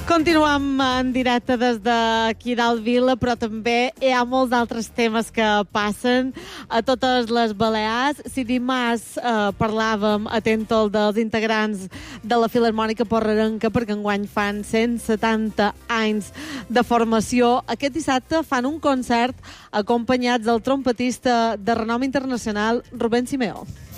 Continuem en directe des d'aquí dalt Vila, però també hi ha molts altres temes que passen a totes les Balears. Si dimarts parlàvem a Tentol dels integrants de la Filharmònica Porrerenca, perquè enguany fan 170 anys de formació, aquest dissabte fan un concert acompanyats del trompetista de renom internacional Rubén Simeó.